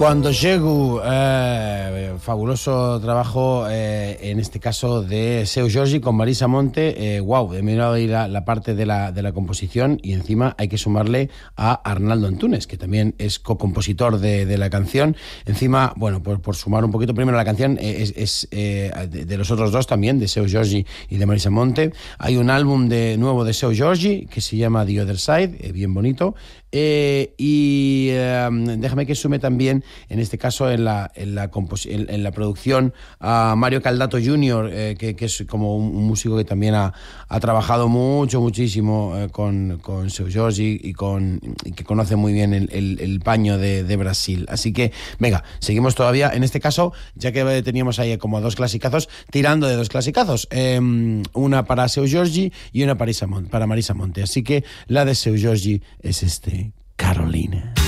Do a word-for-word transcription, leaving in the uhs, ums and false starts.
Cuando llego, eh, fabuloso trabajo, eh, en este caso de Seu Jordi con Marisa Monte. Eh, wow, he mirado ahí la, la parte de la, de la composición, y encima hay que sumarle a Arnaldo Antunes, que también es co-compositor de, de la canción. Encima, bueno, por, por sumar un poquito, primero la canción es, es eh, de, de los otros dos también, de Seu Jordi y de Marisa Monte. Hay un álbum de, nuevo de Seu Jordi que se llama The Other Side, eh, bien bonito. Eh, y eh, déjame que sume también, en este caso en la, en la, compos- en, en la producción, a Mario Caldato junior, eh, que, que es como un, un músico que también ha, ha trabajado mucho, muchísimo eh, con, con Seu Jordi, y, con, y que conoce muy bien el, el, el paño de, de Brasil. Así que, venga, seguimos todavía, en este caso, ya que teníamos ahí como dos clasicazos, tirando de dos clasicazos, eh, una para Seu Jordi y una para Marisa Monte, para Marisa Monte. Así que la de Seu Jordi es este, Carolina.